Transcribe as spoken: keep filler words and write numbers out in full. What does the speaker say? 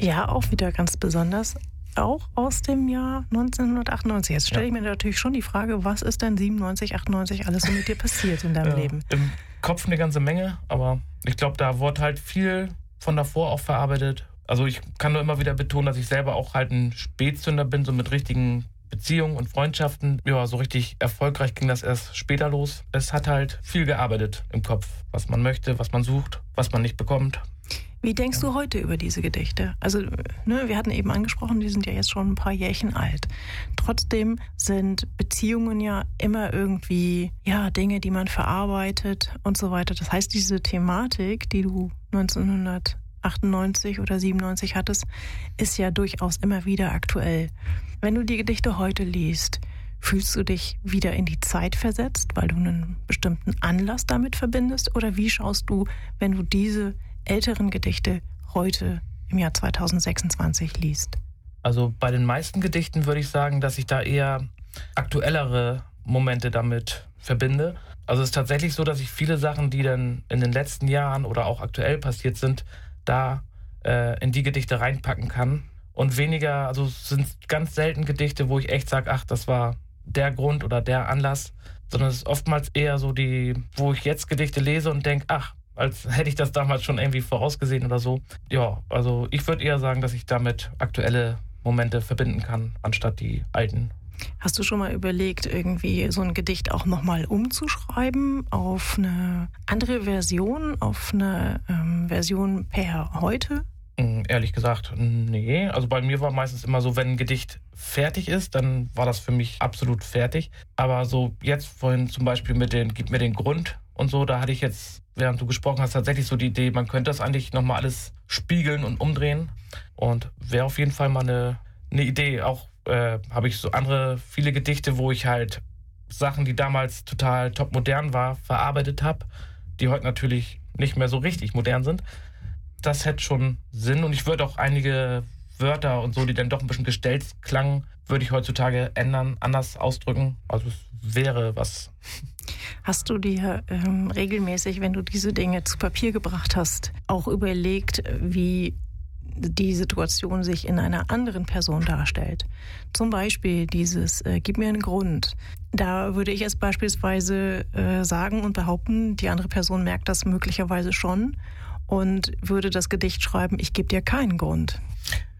Ja, auch wieder ganz besonders. Auch aus dem Jahr neunzehnhundertachtundneunzig. Jetzt stelle ich mir natürlich schon die Frage, was ist denn siebenundneunzig, achtundneunzig alles so mit dir passiert in deinem Ja, Leben? im Kopf eine ganze Menge, aber ich glaube, da wurde halt viel von davor auch verarbeitet. Also ich kann nur immer wieder betonen, dass ich selber auch halt ein Spätzünder bin, so mit richtigen Beziehungen und Freundschaften. Ja, so richtig erfolgreich ging das erst später los. Es hat halt viel gearbeitet im Kopf, was man möchte, was man sucht, was man nicht bekommt. Wie denkst du heute über diese Gedichte? Also, ne, wir hatten eben angesprochen, die sind ja jetzt schon ein paar Jährchen alt. Trotzdem sind Beziehungen ja immer irgendwie, ja, Dinge, die man verarbeitet und so weiter. Das heißt, diese Thematik, die du neunzehnhundertachtundneunzig oder siebenundneunzig hattest, ist ja durchaus immer wieder aktuell. Wenn du die Gedichte heute liest, fühlst du dich wieder in die Zeit versetzt, weil du einen bestimmten Anlass damit verbindest? Oder wie schaust du, wenn du diese älteren Gedichte heute im Jahr zweitausendsechsundzwanzig liest? Also bei den meisten Gedichten würde ich sagen, dass ich da eher aktuellere Momente damit verbinde. Also es ist tatsächlich so, dass ich viele Sachen, die dann in den letzten Jahren oder auch aktuell passiert sind, da äh, in die Gedichte reinpacken kann. Und weniger, also es sind ganz selten Gedichte, wo ich echt sage, ach, das war der Grund oder der Anlass, sondern es ist oftmals eher so die, wo ich jetzt Gedichte lese und denke, ach, als hätte ich das damals schon irgendwie vorausgesehen oder so. Ja, also ich würde eher sagen, dass ich damit aktuelle Momente verbinden kann, anstatt die alten. Hast du schon mal überlegt, irgendwie so ein Gedicht auch nochmal umzuschreiben auf eine andere Version, auf eine ähm, Version per heute? Ehrlich gesagt, nee. Also bei mir war meistens immer so, wenn ein Gedicht fertig ist, dann war das für mich absolut fertig. Aber so jetzt vorhin zum Beispiel mit den Gib mir den Grund und so, da hatte ich jetzt, während du gesprochen hast, tatsächlich so die Idee, man könnte das eigentlich nochmal alles spiegeln und umdrehen. Und wäre auf jeden Fall mal eine, eine Idee. Auch äh, habe ich so andere, viele Gedichte, wo ich halt Sachen, die damals total top modern war, verarbeitet habe, die heute natürlich nicht mehr so richtig modern sind. Das hätte schon Sinn und ich würde auch einige Wörter und so, die dann doch ein bisschen gestellt klangen, würde ich heutzutage ändern, anders ausdrücken. Also es wäre was. Hast du dir ähm, regelmäßig, wenn du diese Dinge zu Papier gebracht hast, auch überlegt, wie die Situation sich in einer anderen Person darstellt? Zum Beispiel dieses äh, Gib mir einen Grund. Da würde ich jetzt beispielsweise äh, sagen und behaupten, die andere Person merkt das möglicherweise schon und würde das Gedicht schreiben, ich gebe dir keinen Grund.